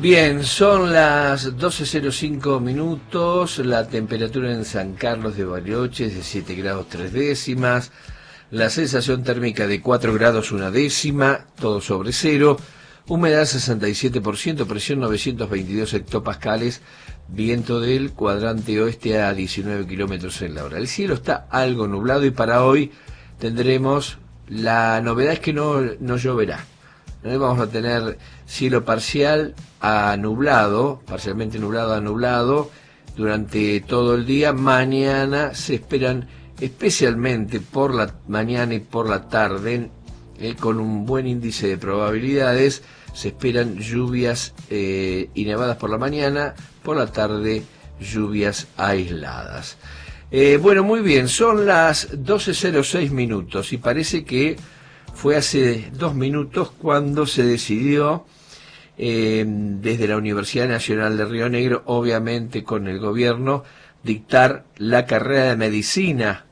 Bien, son las 12:05 minutos, la temperatura en San Carlos de Bariloche es de 7 grados 3 décimas, la sensación térmica de 4 grados 1 décima, todo sobre cero, humedad 67%, presión 922 hectopascales, viento del cuadrante oeste a 19 kilómetros en la hora. El cielo está algo nublado y para hoy tendremos, la novedad es que no lloverá. Vamos a tener cielo parcial a nublado, parcialmente nublado a nublado, durante todo el día. Mañana se esperan, especialmente por la mañana y por la tarde, con un buen índice de probabilidades, se esperan lluvias y nevadas por la mañana, por la tarde lluvias aisladas. Bueno, muy bien, son las 12:06 minutos y parece que fue hace 2 minutos cuando se decidió desde la Universidad Nacional de Río Negro, obviamente con el gobierno, dictar la carrera de medicina